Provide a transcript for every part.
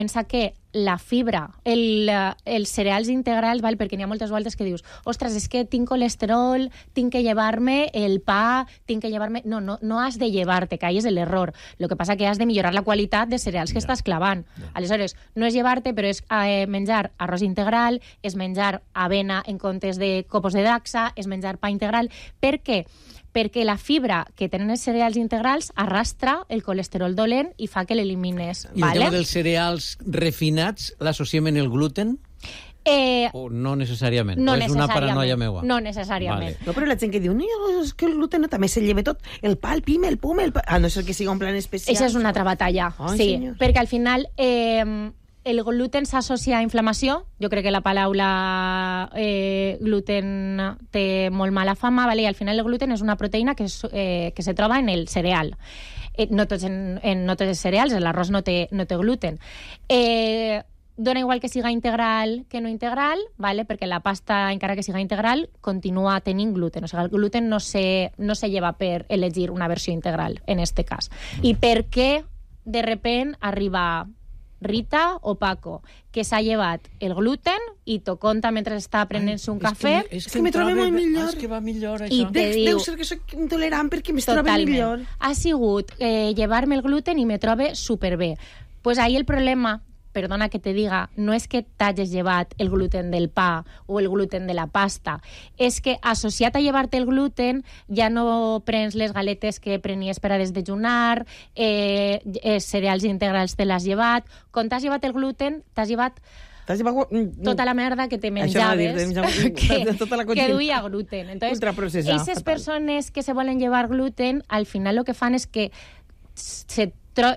pensa que la fibra, els cereals integrals, val? Perquè n'hi ha moltes voltes que dius, ostres, és que tinc colesterol, tinc que llevar-me el pa, tinc que llevar-me... No has de llevar-te, que ahí és l'error. El que passa que has de millorar la qualitat de cereals que estàs clavant. Aleshores, no és llevar-te, però és menjar arròs integral, és menjar avena en comptes de copos de dacsa, és menjar pa integral. Per què? Perquè la fibra que tenen els cereals integrals arrastra el colesterol dolent i fa que l'elimines. I el tema dels cereals refinats l'associem en el gluten? O no necessàriament? No és una paranoia meua? No necessàriament. No, però la gent que diu, no, és que el gluten també se lleva tot, el pa, el pim, el pum, a no ser que siga un plan especial. Això és una altra batalla, sí, perquè al final... el gluten s'associa a inflamació. Jo crec que la paraula gluten té molt mala fama, vale? I al final el gluten és una proteïna que se troba en el cereal. No tots els cereals, l'arròs no té gluten. Dona igual que siga integral que no integral, vale? Perquè la pasta, encara que siga integral, continua tenint gluten. O sigui, el gluten no se lleva per elegir una versió integral, en este cas. I per què de repent arriba Rita o Paco, que s'ha llevat el gluten i t'ho conta mentre està prenent-se un cafè. És que me trobo molt millor. És que va millor, això. I te diu... Deu ser que soc intolerant perquè me trobo millor. Ha sigut llevar-me el gluten i me trobe superbé. Pues ahí el problema, perdona que te diga, no és que t'hagis llevat el gluten del pa o el gluten de la pasta, és que associat a llevar-te el gluten ja no prens les galetes que prenies per a desdejunar, cereals integrals te l'has llevat. Quan t'has llevat el gluten, t'has llevat tota la merda que te menjaves que duia gluten. Entonces, aquestes persones que se volen llevar gluten, al final lo que fan és que se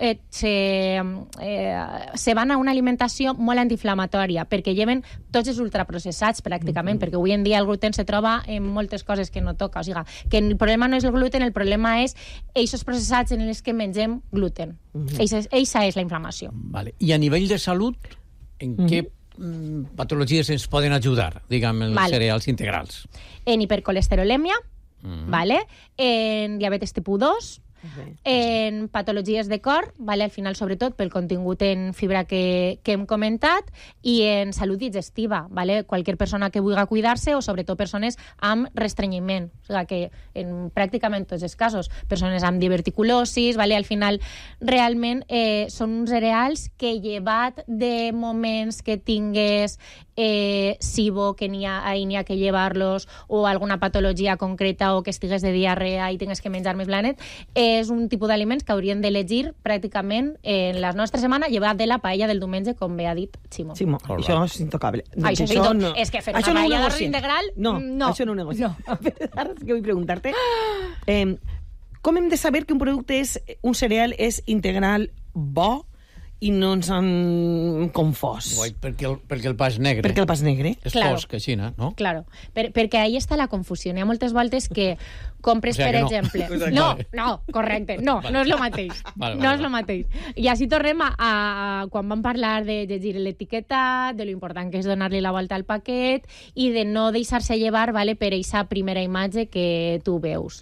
van a una alimentació molt antiinflamatòria, perquè lleven tots els ultraprocessats, pràcticament, perquè avui en dia el gluten se troba en moltes coses que no toca. O sigui, que el problema no és el gluten, el problema és aquests processats en els que mengem gluten. Eixa és la inflamació. Vale. I a nivell de salut, en què patologies ens poden ajudar, diguem, els cereals integrals? En hipercolesterolèmia, vale? En diabetes tipus 2, en patologies de cor, vale? Al final sobretot pel contingut en fibra que hem comentat, i en salut digestiva, vale? Qualsevol persona que vulgui cuidar-se, o sobretot persones amb restrenyiment, o sigui que en pràcticament tots els casos, persones amb diverticulosis, vale? Al final realment són uns cereals que, llevat de moments que tingues SIBO, que n'hi ha que llevar-los, o alguna patologia concreta, o que estigues de diarrea i tingues que menjar més blanet, és un tipus d'aliments que haurien d'elegir pràcticament en la nostra setmana, llevat de la paella del diumenge, com bé ha dit Ximo. Ximo, això és intocable. Això no. És que fer una paella d'arròs integral... No, això no ho negocio. Ara és que vull preguntar-te com hem de saber que un cereal és integral bo i no ens han confós? Perquè el pa és negre. Perquè el pa és negre? És fosc, així, no? Claro, perquè ahí està la confusió. Hi ha moltes voltes que compres, per exemple... No, correcte, no és el mateix. No és el mateix. I així tornem a quan vam parlar de llegir l'etiqueta, de lo important que és donar-li la volta al paquet i de no deixar-se llevar, vale, per aquesta primera imatge que tu veus.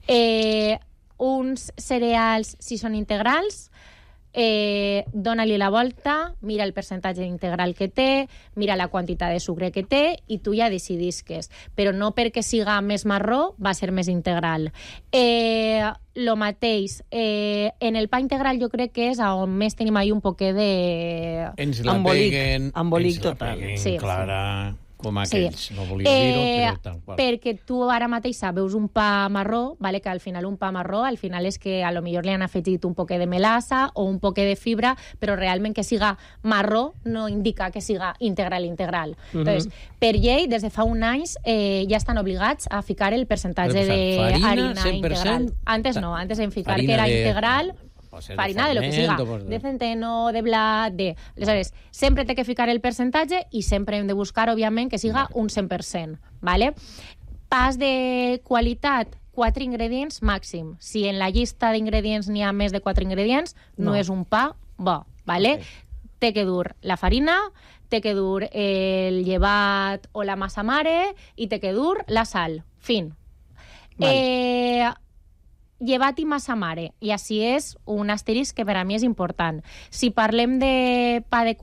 Uns cereals, si són integrals, dona-li la volta, mira el percentatge integral que té, mira la quantitat de sucre que té i tu ja decidisques. Però no perquè siga més marró va ser més integral. Lo mateix, en el pa integral jo crec que és on més tenim ahí un poquet de... Ens la peguen, sí, Clara... Com aquells, no volia dir-ho, però tal qual. Perquè tu ara mateix veus un pa marró, vale, que al final un pa marró, al final és que a lo millor li han afegit un poquet de melassa o un poquet de fibra, però realment que siga marró no indica que siga integral. Entonces, per llei, des de fa un anys, ja estan obligats a ficar el percentatge d'harina integral. Antes no, antes en ficar que era integral... farina de lo que siga, de centeno, de blat, Aleshores, sempre té que ficar el percentatge i sempre hem de buscar, òbviament, que siga un 100%, ¿vale? Pas de qualitat, 4 ingredients màxim. Si en la llista d'ingredients n'hi ha més de 4 ingredients, no és un pa bo, ¿vale? Té que dur la farina, té que dur el llevat o la massa mare i té que dur la sal. Fin. Llevat i massa mare, i així és un asterisc que per a mi és important. Si parlem de pa de